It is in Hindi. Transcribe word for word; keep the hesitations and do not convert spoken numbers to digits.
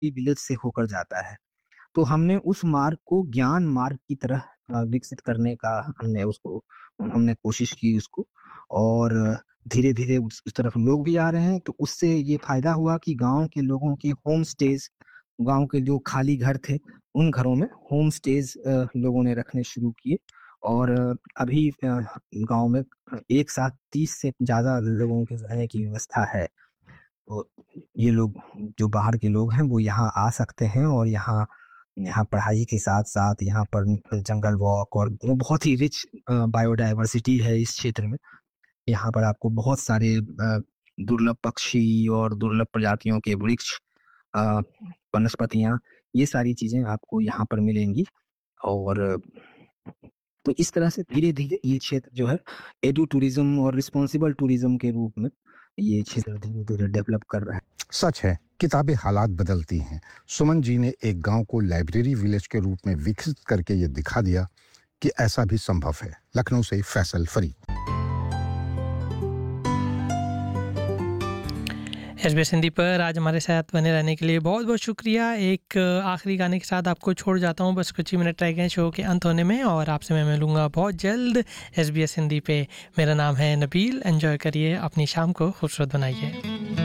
विलेज से होकर जाता है। तो हमने उस मार्ग को ज्ञान मार्ग की तरह अ, विकसित करने का हमने उसको हमने कोशिश की उसको और धीरे-धीरे उस उस तरफ लोग भी आ रहे हैं, तो उससे ये फ़ायदा हुआ कि गाँव के लोगों की होम स्टेज़ गाँव के जो खाली घर थे, उन घरों में होम स्टेज़ अ, लोगों ने रखने शुरू किए और अ, अभी अ, गाँव में अ, एक साथ तीस से ज़्यादा लोगों के रहने की व्यवस्था है। तो ये लोग जो बाहर के लोग हैं वो यहाँ आ सकते हैं और यहाँ यहाँ पढ़ाई के साथ-साथ यहाँ पर जंगल वॉक और वो बहुत ही रिच अ, बायोडायवर्सिटी है इस क्षेत्र में। यहाँ पर आपको बहुत सारे अ, दुर्लभ पक्षी और दुर्लभ प्रजातियों के वृक्ष अ, वनस्पतियाँ ये सारी चीज़ें आपको यहाँ पर मिलेंगी और तो इस तरह से धीरे-धीरे ये क्षेत्र जो है एडू टूरिज़्म और रिस्पॉन्सिबल टूरिज़्म के रूप में ये क्षेत्र धीरे-धीरे डेवलप कर रहा है। सच है, किताबें हालात बदलती हैं। सुमन जी ने एक गांव को लाइब्रेरी विलेज के रूप में विकसित करके ये दिखा दिया कि ऐसा भी संभव है। लखनऊ से फैसल फरीद। एसबीएस हिंदी पर आज हमारे साथ बने रहने के लिए बहुत-बहुत शुक्रिया। एक अ, आखिरी गाने के साथ आपको छोड़ जाता हूँ, बस कुछ ही मिनट रह गए हैं शो के अंत होने में और आपसे मैं मिलूँगा बहुत जल्द एसबीएस हिंदी पे। मेरा नाम है नबील, एन्जॉय करिए, अपनी शाम को खूबसूरत बनाइए।